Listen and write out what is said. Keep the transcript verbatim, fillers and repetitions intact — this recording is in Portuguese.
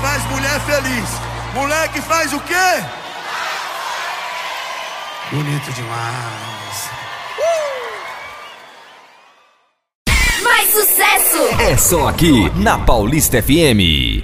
faz mulher feliz. Mulher que faz o quê? Bonito demais. Mais sucesso! É só aqui na Paulista F M.